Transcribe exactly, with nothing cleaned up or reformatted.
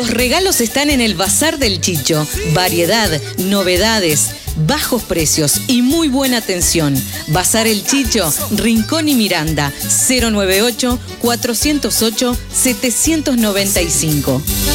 Los regalos están en el Bazar del Chicho. Variedad, novedades, bajos precios y muy buena atención. Bazar El Chicho, Rincón y Miranda, cero noventa y ocho, cuatrocientos ocho, setecientos noventa y cinco.